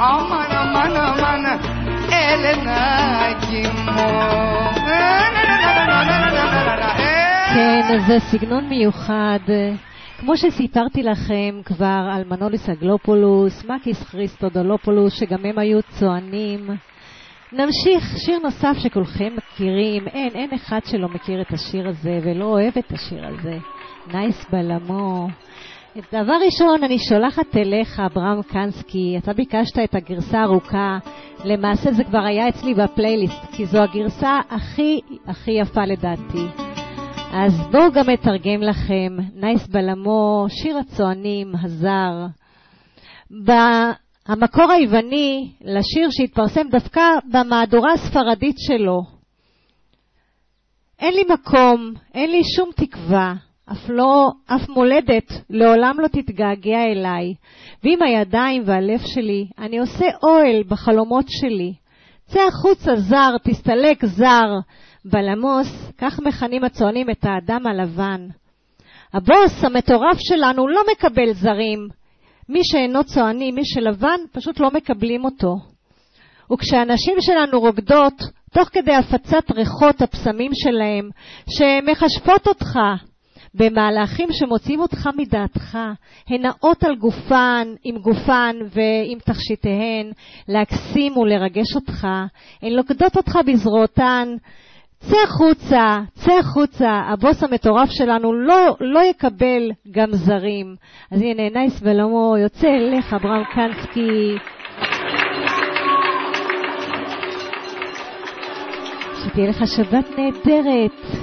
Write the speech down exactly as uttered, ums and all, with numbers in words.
aman aman aman אלנה גימו. כן, זה סגנון מיוחד. כמו שסיפרתי לכם כבר על מנוליס אגלופולוס, מקיס כריסטודולופולוס, שגם הם היו צוענים. נמשיך, שיר נוסף שכולכם מכירים. אין, אין אחד שלא מכיר את השיר הזה ולא אוהב את השיר הזה. נייס בלמו. דבר ראשון, אני שולחת אליך, אברהם קנסקי. אתה ביקשת את הגרסה הארוכה. למעשה זה כבר היה אצלי בפלייליסט, כי זו הגרסה הכי הכי יפה לדעתי. אז בואו גם אתרגם לכם. נייס בלמו, שיר הצוענים, הזר. המקור היווני לשיר שהתפרסם דווקא במהדורה הספרדית שלו. אין לי מקום, אין לי שום תקווה, אף לא, אף מולדת לעולם לא תתגעגע אליי. ועם הידיים והלב שלי אני עושה אוהל בחלומות שלי. צא החוצה זר, תסתלק זר. בלמוס, כך מכנים הצוענים את האדם הלבן. הבוס המטורף שלנו לא מקבל זרים. מי שאינו צועני, מי שלבן, פשוט לא מקבלים אותו. וכשאנשים שלנו רוקדות, תוך כדי הפצת ריחות הפסמים שלהם, שמחשפות אותך, במהלכים שמוצאים אותך מדעתך, הן נעות על גופן, עם גופן ועם תכשיטיהן, להקסים ולרגש אותך, הן לוקדות אותך בזרועותן, צא החוצה, צא החוצה, הבוס המטורף שלנו לא, לא יקבל גם זרים. אז הנה, נייס בלמו, יוצא אליך, אברהם קנסקי. שתהיה לך שבת נהדרת.